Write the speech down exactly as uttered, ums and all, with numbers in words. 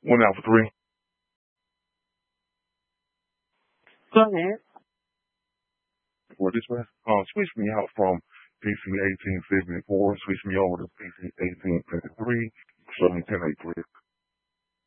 One out for three. Go ahead. Well, this one, uh, switch me out from P C eighteen seventy-four, switch me over to P C eighteen fifty-three, show me ten eighty-three.